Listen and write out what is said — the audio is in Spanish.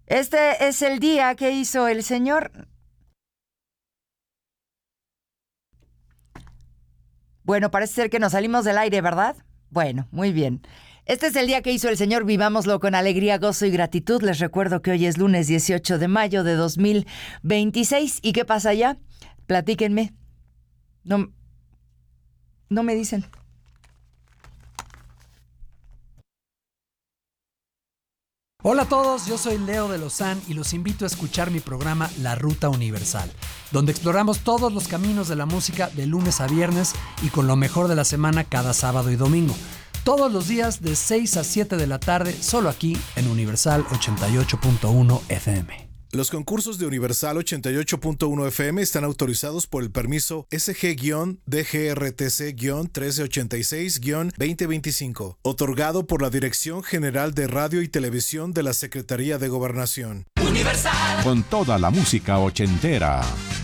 Este es el día que hizo el Señor. Bueno, parece ser que nos salimos del aire, ¿verdad? Bueno, muy bien. Este es el día que hizo el Señor, vivámoslo con alegría, gozo y gratitud. Les recuerdo que hoy es lunes 18 de mayo de 2026. ¿Y qué pasa allá? Platíquenme. No, no me dicen. Hola a todos, yo soy Leo de Lozán y los invito a escuchar mi programa La Ruta Universal, donde exploramos todos los caminos de la música de lunes a viernes y con lo mejor de la semana cada sábado y domingo. Todos los días de 6 a 7 de la tarde, solo aquí en Universal 88.1 FM. Los concursos de Universal 88.1 FM están autorizados por el permiso SG-DGRTC-1386-2025, otorgado por la Dirección General de Radio y Televisión de la Secretaría de Gobernación. Universal. Con toda la música ochentera.